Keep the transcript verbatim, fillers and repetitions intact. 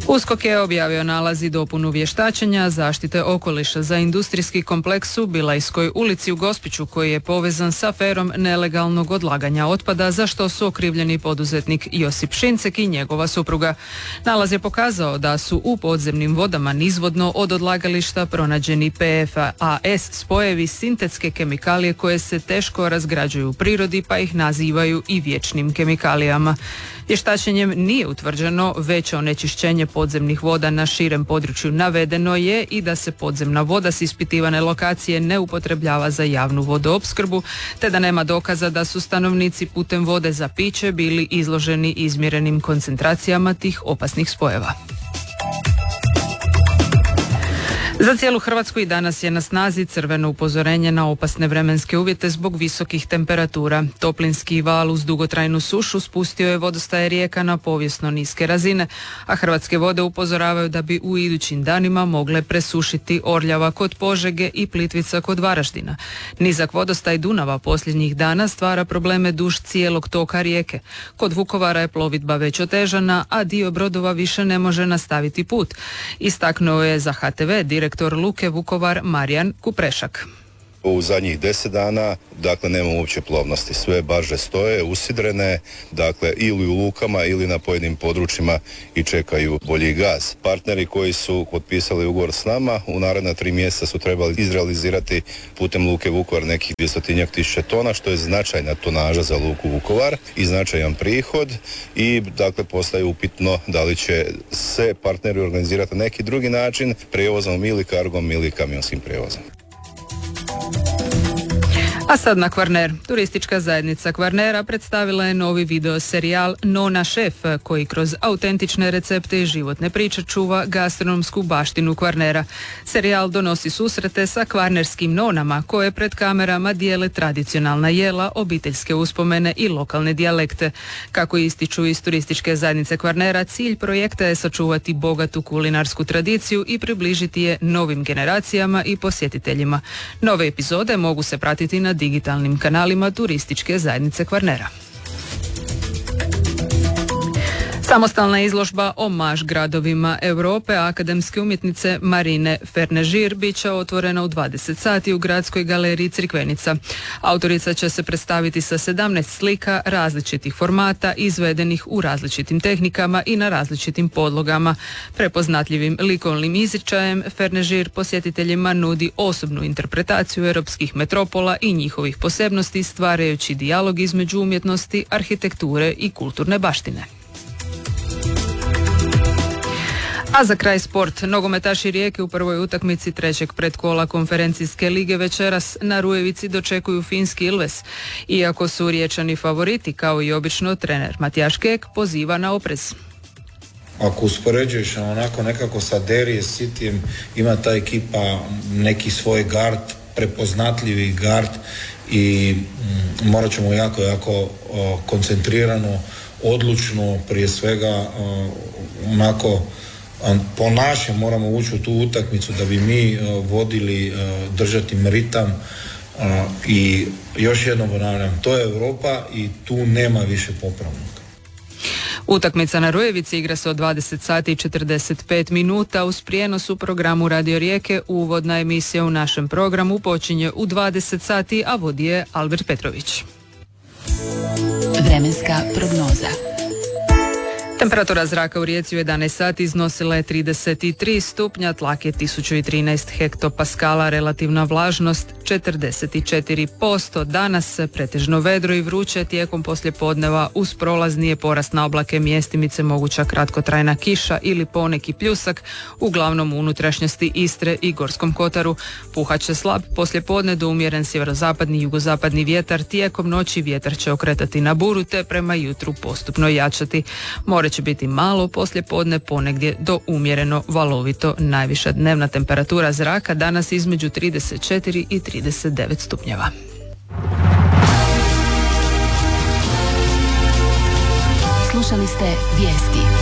USKOK je objavio nalaz i dopunu vještačenja zaštite okoliša za industrijski kompleks u Bilajskoj ulici u Gospiću koji je povezan sa aferom nelegalnog odlaganja otpada za što su okrivljeni poduzetnik Josip Šincek i njegova supruga. Nalaz je pokazao da su u podzemnim vodama nizvodno od odlagališta pronađeni P F A S spojevi sintetske kemikalije koje se teško razgrađuju u prirodi pa ih nazivaju i vječnim kemikalijama. Vještačenjem nije utvrđeno veće onečišćenje podzemnih voda na širem području. Navedeno je i da se podzemna voda s ispitivane lokacije ne upotrebljava za javnu vodoopskrbu, te da nema dokaza da su stanovnici putem vode za piće bili izloženi izmjerenim koncentracijama tih opasnih spojeva. Za cijelu Hrvatsku i danas je na snazi crveno upozorenje na opasne vremenske uvjete zbog visokih temperatura. Toplinski val uz dugotrajnu sušu spustio je vodostaje rijeka na povijesno niske razine, a Hrvatske vode upozoravaju da bi u idućim danima mogle presušiti Orljava kod Požege i Plitvica kod Varaždina. Nizak vodostaj Dunava posljednjih dana stvara probleme duž cijelog toka rijeke. Kod Vukovara je plovidba već otežana, a dio brodova više ne može nastaviti put. Istaknuo je za H T V direktor Direktor Luke Vukovar Marijan Kuprešak. U zadnjih deset dana, dakle, nema uopće plovnosti. Sve barže stoje, usidrene, dakle, ili u lukama ili na pojedinim područjima i čekaju bolji gaz. Partneri koji su potpisali ugovor s nama u naredna tri mjeseca su trebali izrealizirati putem Luke Vukovar nekih dvjestotinjak tisuća tona, što je značajna tonaža za Luku Vukovar i značajan prihod i, dakle, postaje upitno da li će se partneri organizirati na neki drugi način, prijevozom ili kargom ili kamionskim prijevozom. A sad na Kvarner. Turistička zajednica Kvarnera predstavila je novi video serijal Nona šef koji kroz autentične recepte i životne priče čuva gastronomsku baštinu Kvarnera. Serijal donosi susrete sa kvarnerskim nonama koje pred kamerama dijele tradicionalna jela, obiteljske uspomene i lokalne dijalekte. Kako ističu iz turističke zajednice Kvarnera, cilj projekta je sačuvati bogatu kulinarsku tradiciju i približiti je novim generacijama i posjetiteljima. Nove epizode mogu se pratiti na digitalnim kanalima turističke zajednice Kvarnera. Samostalna izložba Omaž gradovima Europe akademske umjetnice Marine Fernežir bit će otvorena u dvadeset sati u Gradskoj galeriji Crikvenica. Autorica će se predstaviti sa sedamnaest slika različitih formata izvedenih u različitim tehnikama i na različitim podlogama. Prepoznatljivim likovnim izričajem Fernežir posjetiteljima nudi osobnu interpretaciju europskih metropola i njihovih posebnosti, stvarajući dijalog između umjetnosti, arhitekture i kulturne baštine. A za kraj sport. Nogometaši Rijeke u prvoj utakmici trećeg predkola konferencijske lige večeras na Rujevici dočekuju finski Ilves. Iako su Riječani favoriti, kao i obično, trener Matijaš Kek poziva na oprez. Ako uspoređuješ onako nekako sa Derije Cityjem, ima ta ekipa neki svoj gard, prepoznatljivi gard i mm, morat ćemo jako, jako o, koncentrirano, odlučno, prije svega o, onako po našem moramo ući u tu utakmicu da bi mi uh, vodili, uh, držati ritam uh, i još jednom ponavljam, to je Europa i tu nema više popravnika. Utakmica na Rujevici igra se od dvadeset sati i četrdeset pet minuta uz prijenos u programu Radio Rijeke. Uvodna emisija u našem programu počinje u dvadeset sati, a vodi je Albert Petrović. Vremenska prognoza. Temperatura zraka u Rijeci u jedanaest sati iznosila je trideset tri stupnja, tlak je tisuću trinaest hektopaskala, relativna vlažnost četrdeset četiri posto. Danas pretežno vedro i vruće, tijekom poslijepodneva uz prolaznije porast na oblake, mjestimice moguća kratkotrajna kiša ili poneki pljusak, uglavnom u unutrašnjosti Istre i Gorskom kotaru. Puhat će slab poslijepodne do umjeren sjeverozapadni i jugozapadni vjetar, tijekom noći vjetar će okretati na buru te prema jutru postupno jačati. More će biti malo poslijepodne, ponegdje do umjereno valovito. Najviša dnevna temperatura zraka danas između trideset četiri i trideset devet stupnjeva. Slušali ste vijesti.